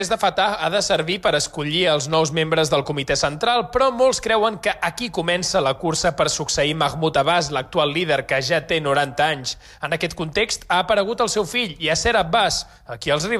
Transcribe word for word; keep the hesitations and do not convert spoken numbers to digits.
de Fatah ha de servir per escollir els nous membres del comitè central, però molts creuen que aquí comença la cursa per succeir Mahmoud Abbas, l'actual líder, que ja té noranta anys. En aquest context ha aparegut el seu fill, Yasser Abbas, a qui els rivals